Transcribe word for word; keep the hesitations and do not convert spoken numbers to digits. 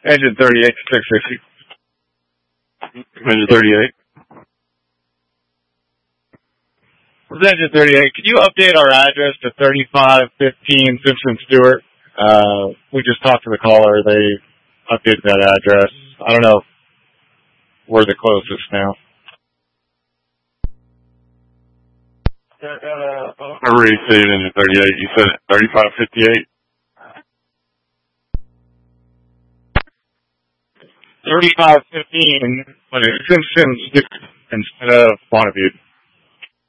Engine thirty-eight to six sixty. Engine thirty-eight. This is Engine thirty-eight. Could you update our address to thirty-five fifteen Simpson Stewart? Uh, we just talked to the caller. They updated that address. I don't know if we're the closest now. I already said Engine thirty-eight. You said thirty-five fifty-eight? thirty-five fifteen, but it's Simpson Stewart instead of Bonneville.